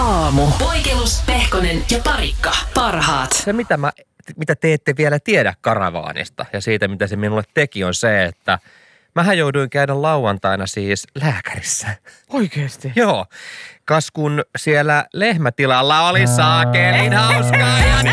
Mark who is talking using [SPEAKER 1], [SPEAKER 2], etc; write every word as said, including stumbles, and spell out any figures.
[SPEAKER 1] aamu. Poikelus, Pehkonen ja Parikka. Parhaat.
[SPEAKER 2] Se, mitä, mä, mitä te ette vielä tiedä karavaanista ja siitä, mitä se minulle teki, on se, että mähän jouduin käydä lauantaina siis lääkärissä.
[SPEAKER 3] Oikeesti?
[SPEAKER 2] Joo. Kas kun siellä lehmätilalla oli saakelin hauskaa ja